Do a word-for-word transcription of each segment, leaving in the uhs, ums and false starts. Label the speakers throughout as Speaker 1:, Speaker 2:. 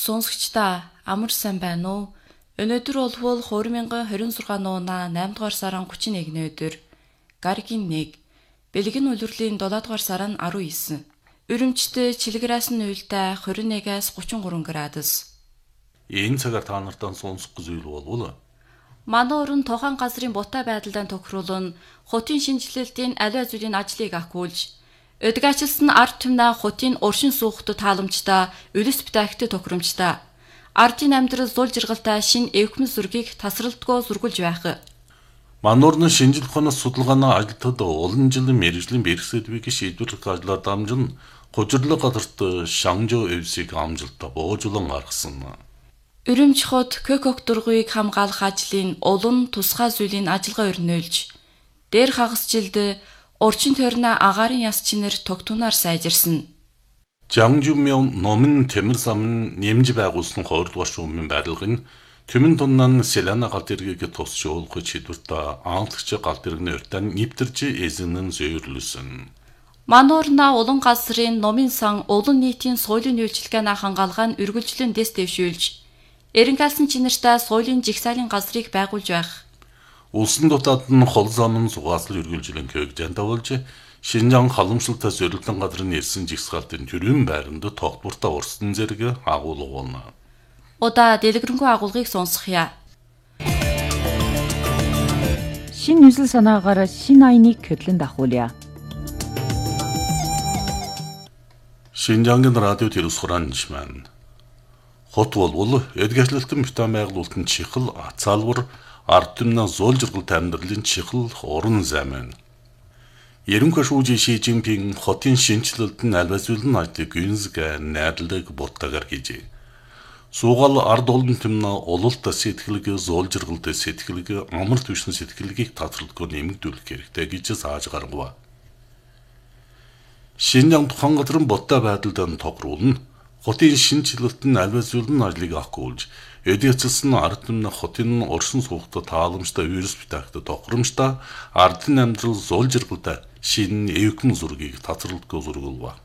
Speaker 1: Сонсогчдаа амар сайн байна уу? Өнөөдөр болвол two thousand twenty-six нуунаа eight дугаар сарын thirty-first-ний өдөр Гаргийн нэг, Бэлгэн улирлын seven дугаар сарын nineteen. Өрөмчтөд чилгэрээс нь уйлдаа twenty-one-аас thirty-three градус.
Speaker 2: Энэ цагаар та нартай сонсох зүйл болвол
Speaker 1: манай өрн тухайн газрын бутай байдалд тохируулан хотын шинжилэлтийн аливаа зүйлийн ажлыг ахиулж, өдгөөчлсөн ард түмнээ хотын уршин суухад тааламжтай, үлэс битэгт тохиромжтой. Ардын амьдрал зул жаргалтай шин эвхмэл зургийг тасралтгүй зургуулж байх.
Speaker 2: мануурны шинжил ухаанаас судалгааны ажилтнууд олон жилийн мэргэжлийн бэрхсэлбийг шийдвэрлэх ажлаар дамжин гужирлог газарт Шанжо эвсийг амжилттай боожулан гаргасан.
Speaker 1: Өрөмч хот Көкөк дургуйг хамгаалах ажлын улан тусгай зүйлийн ажиллагаа өрнөөлж, дээр хагасжилд урчин тойрны агаарын яс чинэр тогтунаар сайжирсан.
Speaker 2: Жангжумын номын тэмэр зам нэмж байгуулсан two дугаар шуумын барилгын Түмэн туннан Селана галт иргээг тусч уулах шийдвэртэ анхлагч галт иргэний урьтан нэвтэрч эзэнэн зөөрлөсөн.
Speaker 1: Мануурна улан газрын номын сан улан нийтийн соёлын үйлчилгээний хангаалгаан үргэлжлэн дэс дэвшүүлж, эренхайлсан чинэртэй соёлын жигсаалын газрыг байгуулж байх.
Speaker 2: Улсын дотоод нь хол замын сугаацал үргэлжлэн көгжэн тавуулж, Шинжаан халамжлалтай зориулсан газрын ирсэн жигсаалтын төрийн байранд тогтвортой урсан зэрэг агуулгуулна.
Speaker 1: Удаа дэлгэрэнгүй агуулгыг сонсхоё.
Speaker 3: Шин үзэл санаагаар шин айныг хөдлөн дахуулъя.
Speaker 2: Шинжаангийн радио телевизхоранч маань. Хот болвол эдгэслэлтэн битэн байгуулалтын чихэл ацаалвар ард түмнээ зуул жаргалтай амьдралын чихэл уран замын. Ерөнхий шүүжи Ши Жинпинг хотын шинжилэлтэн аль зүйлэн ажлыг гүнзэг найрлаг буттагаар хийжээ. Суугаал ард олон түмнээ улуултай сэтгэлгээ, зуул жаргалтай сэтгэлгээ, амар түвшин сэтгэлгээг татралгүй нэмэгдүүлэх хэрэгтэй гэж зааж гаргав. Шинжаан тухайн газрын буттай байдалд тохируулна. Хотын шинжилэлтэн аль зүйлэн ажлыг ахгуулж, эдгэцэлсэн ард түмнээ хотын уршин суухад тааламжтай вирус битэгт тохиромжтой ардын амьдрал зуул жаргалтай шин эвхмэл зургийг татралгүй зургуулва.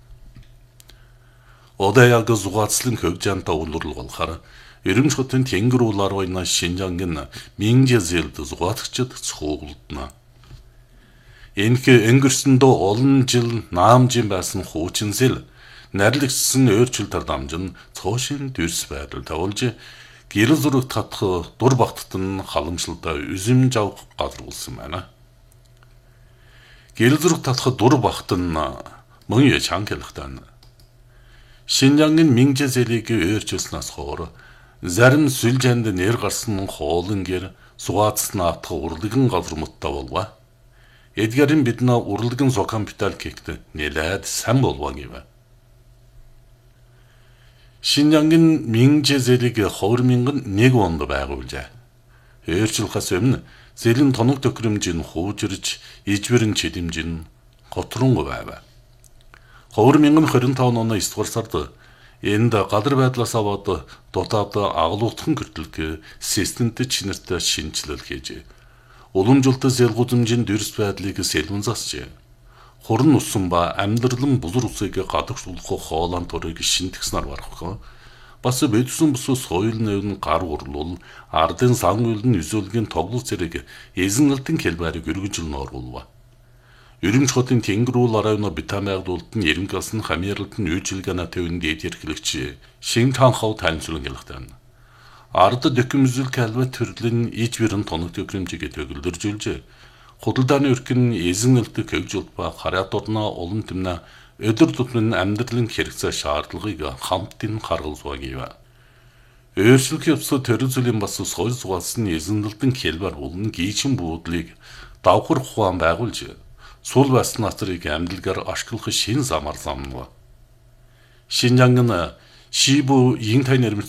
Speaker 2: Одаяг зугаацлын хөгжаантай улурлал болохоор Өрөмч хотын тэнгэр улаар байна Шинжаангийн Минжэзэлд зугаацчид цохуулдна. Энэхэ өнгөрсөндөө олон жил наамжин байсан хуучин зэл нарлагчсан өөрчлөлтөөр дамжин цоошин дүрс байдал тавуулж гэрэл зураг татах дур багтад нь халамжлалтай үзэмж авах газар болсон байна. Гэрэл зураг татах дур багт нь мөн яж хангалттай. Шинжаангийн Минжэзэлийг өөрчилснээс хойш зарим сүлжээнд нэр гарсан хоолн гэр сугаацсан атах урлаган газар муттай болва. Эдгэрийн биднээ урлаган зокан питал кект нэлээд сан болва гэв. Шинжаангийн Минжэзэлийг two thousand one онд байгуулжээ. Өөрчлөхөөс өмнө зэлийн тоног төхөөрөмжийн хуужирж, ижвэрэн чидэмжин готрон байв. two thousand twenty-five оны nine дугаар сард энд гадар байдлаас аваад дотоод аглуултхан гэртэлг системт чинэртэй шинжилэл хийж уламжуулалт зэлгүүдэмжийн дүрс байдлыг сэлвэн засжээ. Хуран усан ба амьдралын бузар усыг гадагшуулах хоолойн турыг шинтгснаар барах. Бас бэдсэн бус соёл нэвн гар урлуул ардын сан үйлдэн үзүүлгийн тоглох зэрэг эзэнэлтэн хэлбэрийг өргөжлөн оруулва. Өрөмч хотын тэнгэр уул арайна битэн байгуулалт нь эренхайлсан хамааралт нь үйлчилгээний төвөнд эрхлэгч Шинтан хав танилцуулан хэлэхдээ ард дэкмзүл калва төрлийн ижвэрэн тоног төхөөрөмжийг төгөлдөржүүлж худалдааны өркөн эзэнэлтэг хөгжүүлт ба хараатурна олон түмнэ өдөр тутмын амьдралын хэрэгцээ шаардлагыг хамтдын гаргалзгаа гэв. Өөрчлөх явцад төрөл зүйлийн бас соёл зугаалсан эзэнэлтэн хэлбэр болон гийчин буудлыг давхар ухаан байгуулж сул байсан натрыг амьдлгаар ашиглах шин замаар замнав. Шинжаангийн Шибу Ин тайнэр